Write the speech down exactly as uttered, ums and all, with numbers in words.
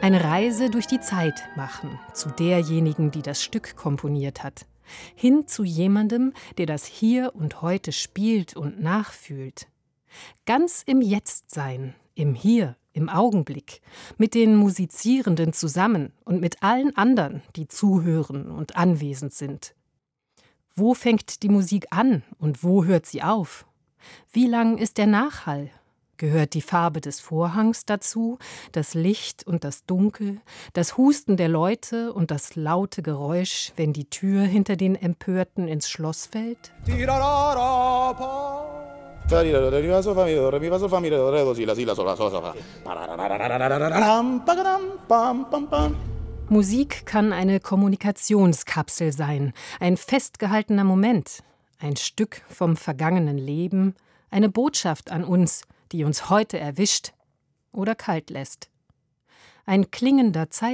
Eine Reise durch die Zeit machen, zu derjenigen, die das Stück komponiert hat. Hin zu jemandem, der das Hier und Heute spielt und nachfühlt. Ganz im Jetzt sein, im Hier, im Augenblick, mit den Musizierenden zusammen und mit allen anderen, die zuhören und anwesend sind. Wo fängt die Musik an und wo hört sie auf? Wie lang ist der Nachhall? Gehört die Farbe des Vorhangs dazu, das Licht und das Dunkel, das Husten der Leute und das laute Geräusch, wenn die Tür hinter den Empörten ins Schloss fällt? Musik kann eine Kommunikationskapsel sein, ein festgehaltener Moment, ein Stück vom vergangenen Leben, eine Botschaft an uns, die uns heute erwischt oder kalt lässt. Ein klingender Zeit